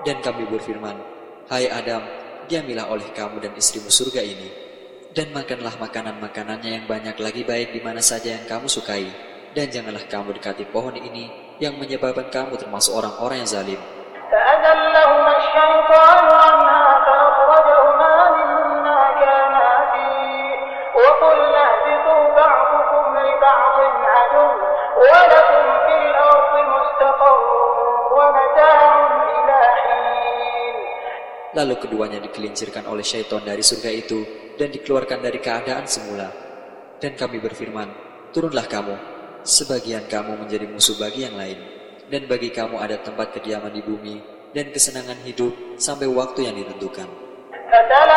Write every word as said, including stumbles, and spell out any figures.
Dan kami berfirman, hai Adam, diamilah oleh kamu dan istrimu surga ini, dan makanlah makanan-makanannya yang banyak lagi baik di mana saja yang kamu sukai, dan janganlah kamu dekati pohon ini yang menyebabkan kamu termasuk orang-orang yang zalim. فأزلهما الشيطان عنها فأخرجهما مما كانا فيه وقلنا اهبطوا بعضكم لبعض عدو ولكم في الأرض مستقر ومتاع إلى حين. Lalu keduanya digelincirkan oleh syaitan dari surga itu dan dikeluarkan dari keadaan semula. Dan kami berfirman, turunlah kamu, sebagian kamu menjadi musuh bagi yang lain, dan bagi kamu ada tempat kediaman di bumi dan kesenangan hidup sampai waktu yang ditentukan.